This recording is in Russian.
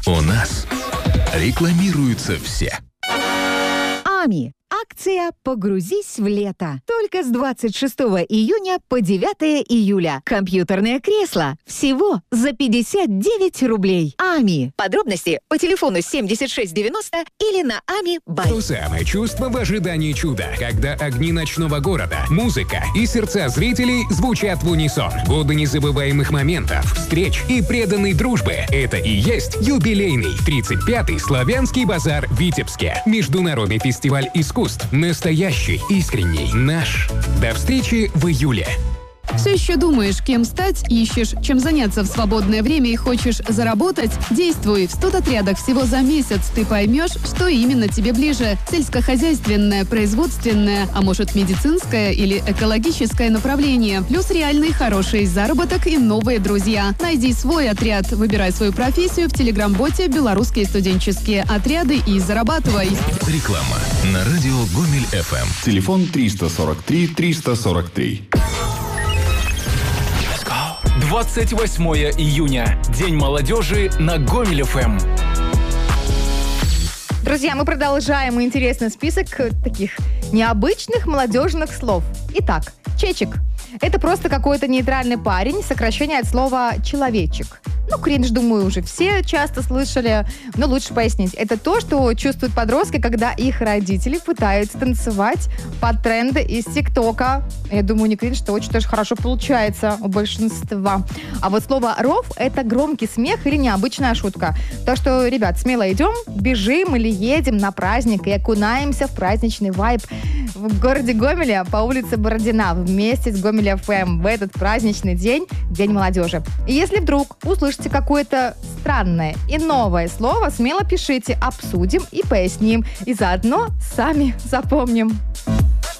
У нас рекламируются все. АМИ. Акция «Погрузись в лето». Только с 26 июня по 9 июля. Компьютерное кресло. Всего за 59 рублей. АМИ. Подробности по телефону 7690 или на АМИ.бай. То самое чувство в ожидании чуда, когда огни ночного города, музыка и сердца зрителей звучат в унисон. Годы незабываемых моментов, встреч и преданной дружбы. Это и есть юбилейный 35-й Славянский базар в Витебске. Международный фестиваль искусств. Настоящий, искренний, наш. До встречи в июле. Все еще думаешь, кем стать, ищешь, чем заняться в свободное время и хочешь заработать? Действуй! В студотрядах всего за месяц ты поймешь, что именно тебе ближе. Сельскохозяйственное, производственное, а может медицинское или экологическое направление. Плюс реальный хороший заработок и новые друзья. Найди свой отряд, выбирай свою профессию в телеграм-боте «Белорусские студенческие отряды» и зарабатывай. Реклама на радио Гомель ФМ. Телефон 343 343. 28 июня. День молодежи на Гомель ФМ. Друзья, мы продолжаем интересный список таких необычных молодежных слов. Итак, чечек. Это просто какой-то нейтральный парень, сокращение от слова «человечек». Ну, кринж, думаю, уже все часто слышали, но лучше пояснить. Это то, что чувствуют подростки, когда их родители пытаются танцевать под тренды из ТикТока. Я думаю, не кринж, что очень даже хорошо получается у большинства. А вот слово «ров» — это громкий смех или необычная шутка. Так что, ребят, смело идем, бежим или едем на праздник и окунаемся в праздничный вайб в городе Гомеле по улице Бородина вместе с Гомель ФМ в этот праздничный день, День молодежи. И если вдруг услышите какое-то странное и новое слово, смело пишите, обсудим и поясним. И заодно сами запомним.